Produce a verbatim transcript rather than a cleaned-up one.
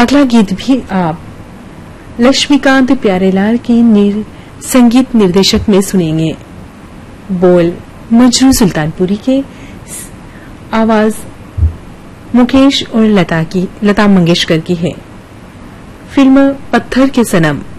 अगला गीत भी आप लक्ष्मीकांत प्यारेलाल के निर, संगीत निर्देशक में सुनेंगे। बोल मजरू सुल्तानपुरी के, आवाज मुकेश और लता की लता मंगेशकर की है। फिल्म पत्थर के सनम।